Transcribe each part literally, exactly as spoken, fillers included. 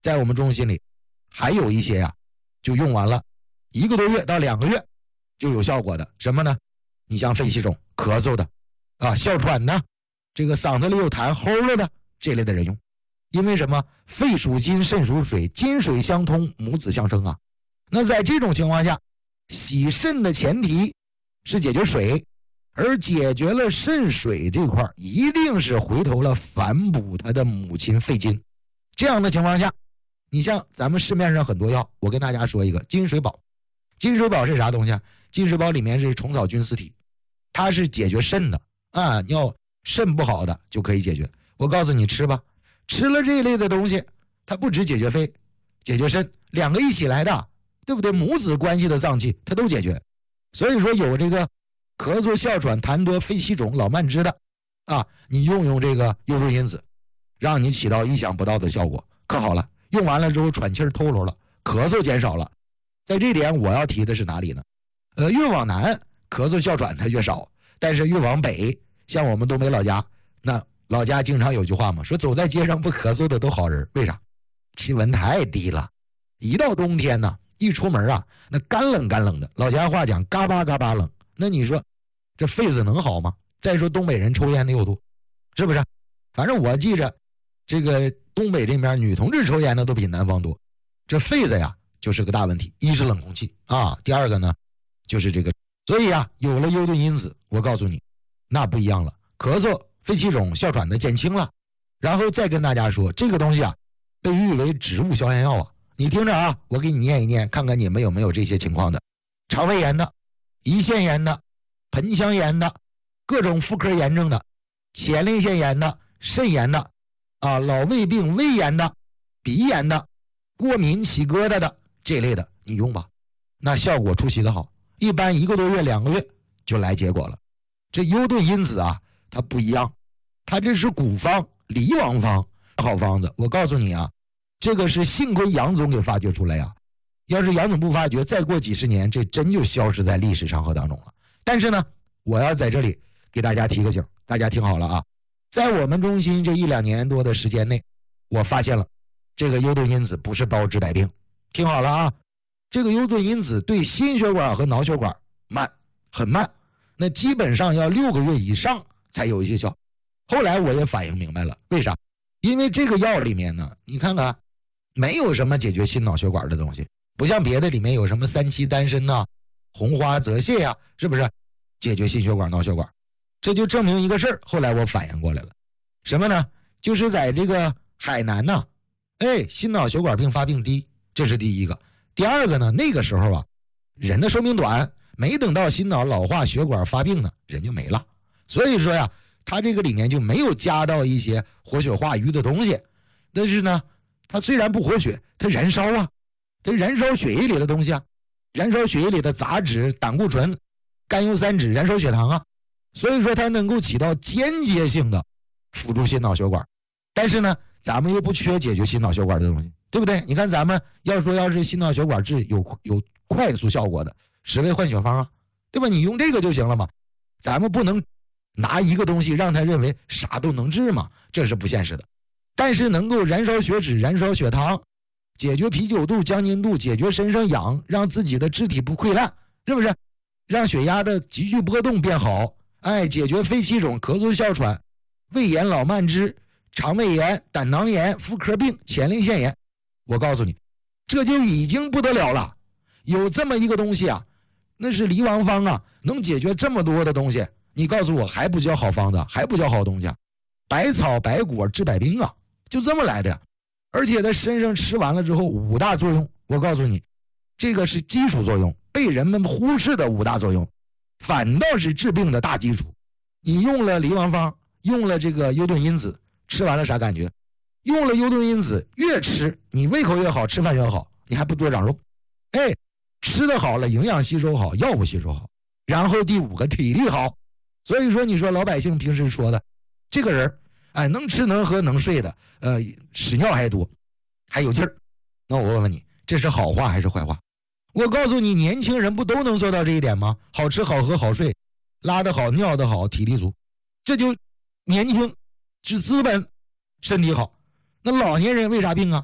在我们中心里还有一些呀、啊，就用完了一个多月到两个月就有效果的。什么呢？你像肺气肿、咳嗽的啊、哮喘的，这个嗓子里有痰齁了的这类的人用。因为什么？肺属金，肾属水，金水相通，母子相生啊。那在这种情况下，洗肾的前提是解决水，而解决了肾水这块，一定是回头了反哺他的母亲肺金。这样的情况下，你像咱们市面上很多药，我跟大家说一个金水宝。金水宝是啥东西啊？金水宝里面是虫草菌丝体，它是解决肾的啊，要肾不好的就可以解决。我告诉你吃吧，吃了这一类的东西，它不只解决肺，解决肾，两个一起来的，对不对？母子关系的脏器它都解决。所以说有这个咳嗽、哮喘、痰多、肺气肿、老慢支的啊，你用用这个优盾因子，让你起到意想不到的效果，可好了。用完了之后喘气儿透露了，咳嗽减少了。在这点我要提的是哪里呢？呃，越往南咳嗽哮喘它越少，但是越往北，像我们东北老家，那老家经常有句话嘛，说走在街上不咳嗽的都好人。为啥？气温太低了，一到冬天呢，一出门啊，那干冷干冷的，老家话讲嘎巴嘎巴冷。那你说这肺子能好吗？再说东北人抽烟的又多，是不是？反正我记着这个东北这边女同志抽烟的都比南方多，这肺子呀就是个大问题。一是冷空气啊，第二个呢就是这个，所以啊有了优盾因子，我告诉你那不一样了，咳嗽、肺气肿、哮喘的减轻了。然后再跟大家说，这个东西啊被誉为植物消炎药啊。你听着啊，我给你念一念，看看你们有没有这些情况的：肠胃炎的、胰腺炎的、盆腔炎的、各种妇科炎症的、前列腺炎的、肾炎的啊，老胃病、胃炎的、鼻炎的、过敏起疙瘩的这类的，你用吧，那效果出奇的好，一般一个多月、两个月就来结果了。这优盾因子啊，它不一样，它这是古方、离王方，好方子。我告诉你啊，这个是幸亏杨总给发掘出来呀、啊，要是杨总不发掘，再过几十年，这真就消失在历史长河当中了。但是呢，我要在这里给大家提个醒，大家听好了啊。在我们中心这一两年多的时间内，我发现了这个优盾因子不是包治百病。听好了啊，这个优盾因子对心血管和脑血管慢，很慢，那基本上要六个月以上才有一些效。后来我也反应明白了，为啥？因为这个药里面呢，你看看没有什么解决心脑血管的东西，不像别的里面有什么三七丹参呐、红花泽泻呀、啊，是不是解决心血管、脑血管？这就证明一个事儿，后来我反应过来了，什么呢？就是在这个海南呢，哎，心脑血管病发病低，这是第一个。第二个呢，那个时候啊，人的寿命短，没等到心脑老化、血管发病呢，人就没了。所以说呀，它这个里面就没有加到一些活血化瘀的东西。但是呢，它虽然不活血，它燃烧啊，它燃烧血液里的东西啊，燃烧血液里的杂质、胆固醇、甘油三酯，燃烧血糖啊。所以说它能够起到间接性的辅助心脑血管。但是呢，咱们又不缺解决心脑血管的东西，对不对？你看咱们要说要是心脑血管治有有快速效果的十味换血方啊，对吧？你用这个就行了嘛。咱们不能拿一个东西让他认为啥都能治嘛，这是不现实的。但是能够燃烧血脂、燃烧血糖，解决啤酒肚、将军肚，解决身上痒，让自己的肢体不溃烂，是不是？让血压的急剧波动变好，哎，解决肺气肿、咳嗽、哮喘、胃炎、老慢支、肠胃炎、胆囊炎、妇科病、前列腺炎。我告诉你，这就已经不得了了。有这么一个东西啊，那是离王方啊，能解决这么多的东西，你告诉我还不叫好方子，还不叫好东西啊？百草百果治百病啊，就这么来的呀。而且它身上吃完了之后五大作用，我告诉你，这个是基础作用，被人们忽视的五大作用，反倒是治病的大基础。你用了离王方，用了这个优盾因子，吃完了啥感觉？用了优盾因子，越吃你胃口越好，吃饭越好，你还不多长肉。哎，吃的好了，营养吸收好，药物吸收好。然后第五个，体力好。所以说你说老百姓平时说的这个人，哎，能吃能喝能睡的，呃，屎尿还多，还有劲儿。那我问问你，这是好话还是坏话？我告诉你，年轻人不都能做到这一点吗？好吃好喝好睡，拉得好尿得好，体力足，这就年轻是资本，身体好。那老年人为啥病啊？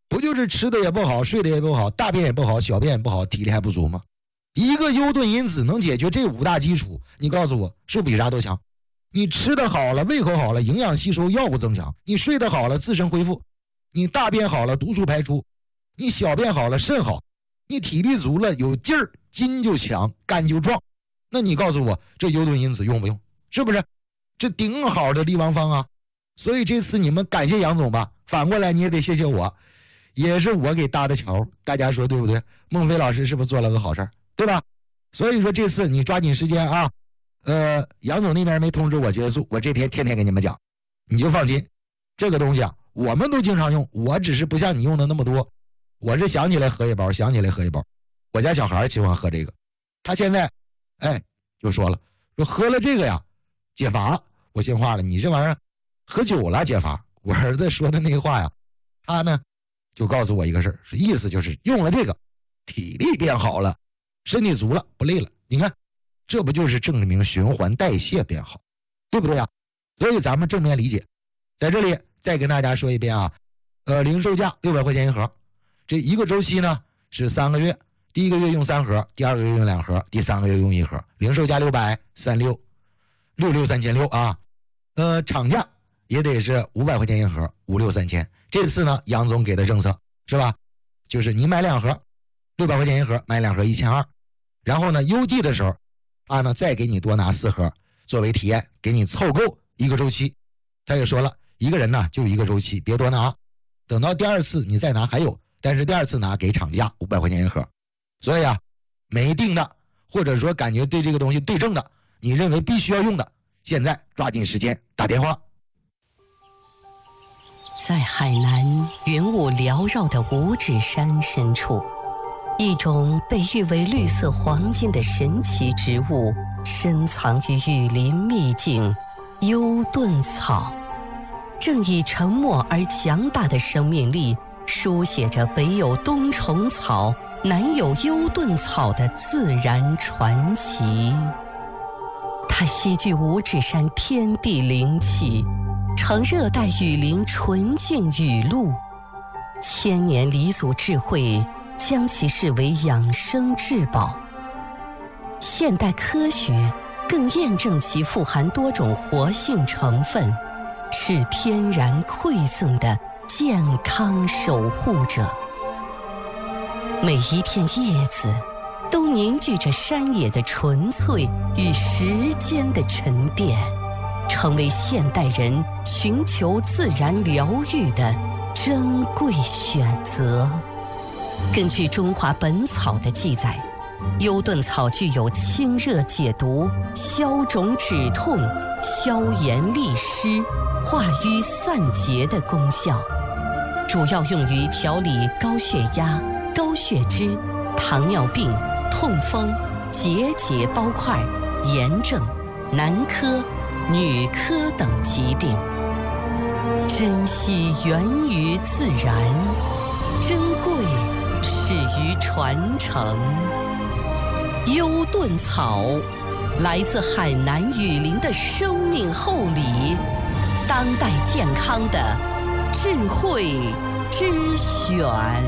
不就是吃的也不好，睡的也不好，大便也不好，小便也不好，体力还不足吗？一个优盾因子能解决这五大基础，你告诉我是不是比啥都强？你吃的好了，胃口好了，营养吸收，药物增强；你睡得好了，自身恢复；你大便好了，毒素排出；你小便好了，肾好；你体力足了，有劲儿，筋就强，肝就壮。那你告诉我，这优盾因子用不用？是不是？这顶好的立王方啊！所以这次你们感谢杨总吧，反过来你也得谢谢我，也是我给搭的桥，大家说对不对？孟非老师是不是做了个好事儿，对吧？所以说这次你抓紧时间啊，呃，杨总那边没通知我结束，我这篇天天给你们讲，你就放心，这个东西啊，我们都经常用，我只是不像你用的那么多，我是想起来喝一包，想起来喝一包。我家小孩喜欢喝这个，他现在，哎，就说了，说喝了这个呀，解乏。我心话了，你这玩意儿喝酒了解乏。我儿子说的那个话呀，他呢就告诉我一个事儿，意思就是用了这个，体力变好了，身体足了，不累了。你看，这不就是证明循环代谢变好，对不对啊？所以咱们正面理解。在这里再跟大家说一遍啊，呃，零售价六百块钱一盒，这一个周期呢是三个月，第一个月用三盒，第二个月用两盒，第三个月用一盒，零售价六百三六六六三千六啊。呃，厂价也得是五百块钱一盒，五六三千。这次呢，杨总给的政策是吧？就是你买两盒，六百块钱一盒，买两盒一千二。然后呢，邮寄的时候，他呢再给你多拿四盒作为体验，给你凑够一个周期。他也说了，一个人呢就一个周期，别多拿。等到第二次你再拿还有，但是第二次拿给厂家五百块钱一盒。所以啊，没定的，或者说感觉对这个东西对症的，你认为必须要用的，现在抓紧时间打电话。 在海南云雾缭绕的五指山深处，一种被誉为绿色黄金的神奇植物深藏于雨林秘境幽盾草，正以沉默而强大的生命力书写着北有冬虫草，南有幽盾草的自然传奇。它吸聚五指山天地灵气，成热带雨林纯净雨露，千年黎祖智慧将其视为养生至宝。现代科学更验证其富含多种活性成分，是天然馈赠的健康守护者。每一片叶子都凝聚着山野的纯粹与时间的沉淀，成为现代人寻求自然疗愈的珍贵选择。根据《中华本草》的记载，幽盾草具有清热解毒、消肿止痛、消炎利湿、化瘀散结的功效，主要用于调理高血压、高血脂、糖尿病、痛风、结节包块、炎症、男科、女科等疾病。珍惜源于自然，珍贵始于传承。幽盾草来自海南雨林的生命厚礼，当代健康的智慧之选。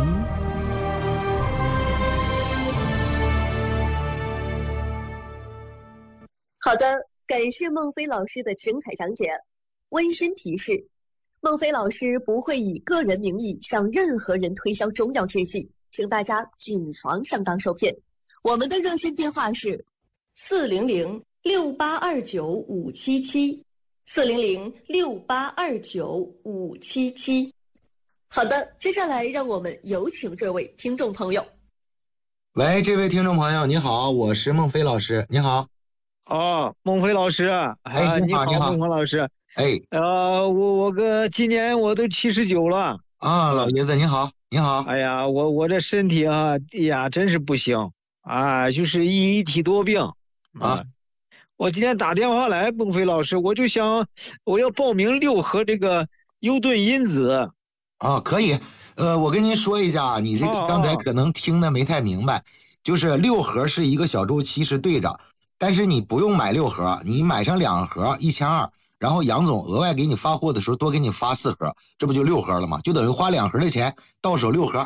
好的，感谢孟非老师的精彩讲解。温馨提示，孟非老师不会以个人名义向任何人推销中药制剂，请大家谨防上当受骗。我们的热线电话是四零零六八二九五七七，四零零六八二九五七七。好的，接下来让我们有请这位听众朋友。 喂，这位听众朋友，你好，我是孟非老师，你好。 哦，孟非老师， 哎，你好， 你好，孟非老师， 哎， 呃，我我个今年我都七十九了啊，老爷子你好，你好。 哎呀，我我这身体啊，哎呀，真是不行啊，就是一体多病啊。我今天打电话来，孟非老师，我就想我要报名六盒这个幽盾因子。 啊，可以，呃，我跟您说一下，你这个刚才可能听得没太明白，哦哦就是六盒是一个小周期是对着。但是你不用买六盒，你买上两盒一千二， 然后杨总额外给你发货的时候多给你发四盒，这不就六盒了吗？就等于花两盒的钱到手六盒。